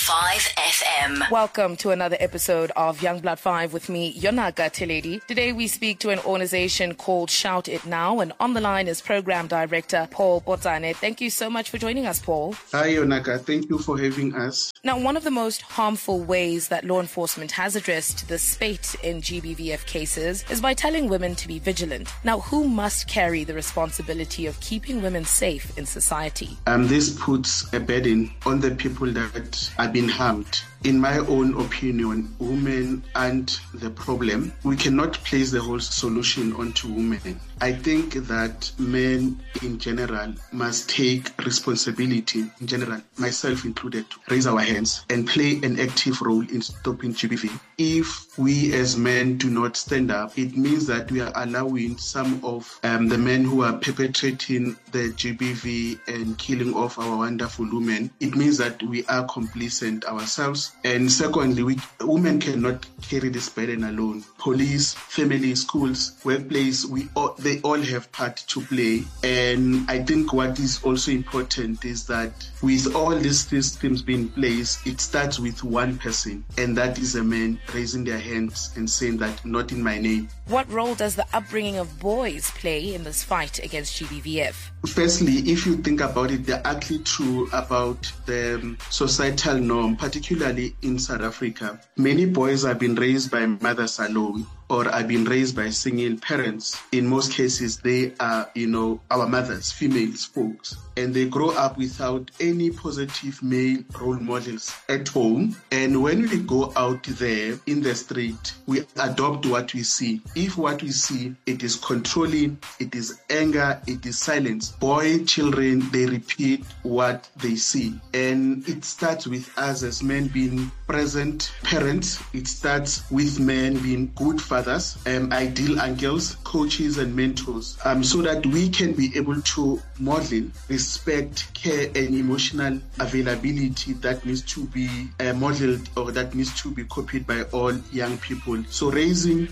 5 FM. Welcome to another episode of Youngblood 5 with me, Yonaka Teledi. Today we speak to an organization called Shout It Now, and on the line is Program Director Paul Botsane. Thank you so much for joining us, Paul. Hi, Yonaka. Thank you for having us. Now, one of the most harmful ways that law enforcement has addressed the spate in GBVF cases is by telling women to be vigilant. Now, who must carry the responsibility of keeping women safe in society? This puts a burden on the people that are being harmed. In my own opinion, women aren't the problem. We cannot place the whole solution onto women. I think that men in general must take responsibility, in general, myself included, to raise our hands and play an active role in stopping GBV. If we as men do not stand up, it means that we are allowing some of the men who are perpetrating the GBV and killing off our wonderful women. It means that we are complacent ourselves. And secondly, women cannot carry this burden alone. Police, family, schools, workplace, they all have part to play. And I think what is also important is that with all these systems being in place, it starts with one person, and that is a man raising their hands and saying that not in my name. What role does the upbringing of boys play in this fight against GBVF? Firstly, if you think about it, they're actually true about the societal norm, particularly in South Africa. Many boys have been raised by mothers alone, or have been raised by single parents. In most cases, they are, our mothers, females, folks, and they grow up without any positive male role models at home. And when we go out there in the street, we adopt what we see. If what we see, it is controlling, it is anger, it is silence. Children, they repeat what they see. And it starts with us as men being present parents. It starts with men being good fathers, ideal uncles, coaches and mentors, so that we can be able to model respect, care and emotional availability that needs to be modeled, or that needs to be copied by all young people. So raising,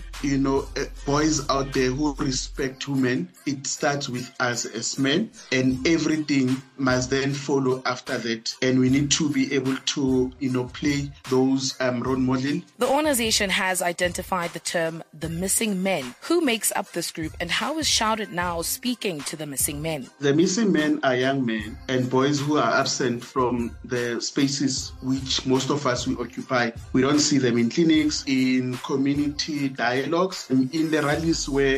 boys out there who respect women, it starts with us as men, and everything must then follow after that. And we need to be able to, play those role model. The organization has identified the term the missing men. Who makes up this group, and how is Shout It Now speaking to the missing men? The missing men are young men and boys who are absent from the spaces which most of us we occupy. We don't see them in clinics, in community dialogues, in the rallies where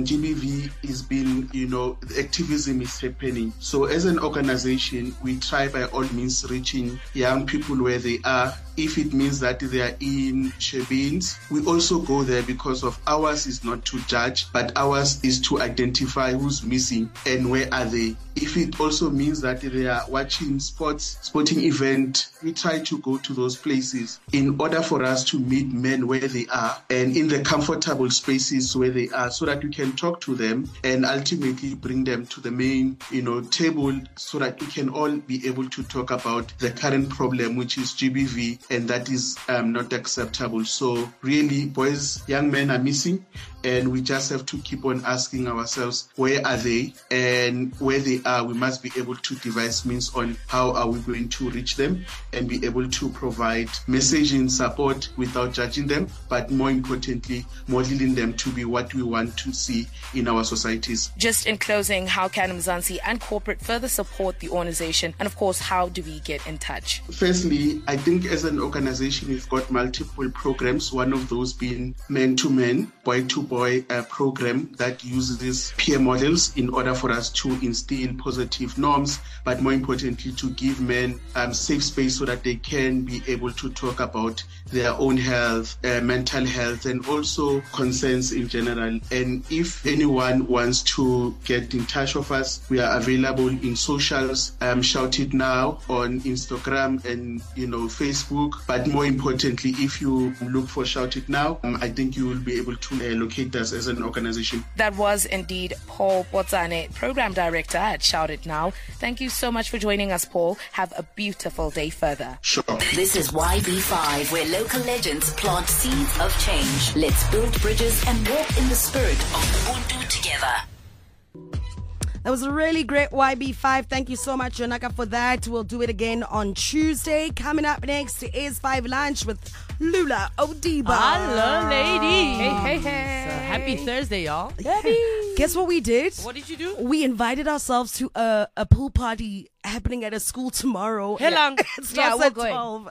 GBV is being, activism is happening. So as an organization, we try by all means reaching young people where they are. If it means that they are in shebeens, we also go there, because of ours is not to judge, but ours is to identify who's missing and where are they. If it also means that they are watching sporting event, we try to go to those places in order for us to meet men where they are and in the comfortable spaces where they are, so that we can talk to them and ultimately bring them to the main, table, so that we can all be able to talk about the current problem, which is GBV, and that is not acceptable. So really, boys, young men are missing, and we just have to keep on asking ourselves, where are they? And where they are, we must be able to devise means on how are we going to reach them and be able to provide messaging support without judging them, but more importantly, modeling them to be what we want to see in our societies. Just in closing, how can Mzansi and corporate further support the organization? And of course, how do we get in touch? Firstly, I think as an organization, we've got multiple programs, one of those being men-to-men, boy-to-boy program that uses peer models in order for us to instill positive norms, but more importantly, to give men safe space so that they can be able to talk about their own health, mental health, and also concerns in general. And if anyone wants to get in touch with us, we are available in socials, Shout It Now on Instagram and Facebook. But more importantly, if you look for Shout It Now, I think you will be able to locate us as an organization. That was indeed Paul Botsane, Program Director at Shout It Now. Thank you so much for joining us, Paul. Have a beautiful day further. Sure. This is YB5, where local legends plant seeds of change. Let's build bridges and walk in the spirit of Ubuntu together. That was a really great YB5. Thank you so much, Yonaka, for that. We'll do it again on Tuesday. Coming up next is 5 Lunch with Lula Odiba. Hello, ladies. Hey. So, happy Thursday, y'all. Guess what we did? What did you do? We invited ourselves to a pool party happening at a school tomorrow. Helang. It starts we're at going. 12.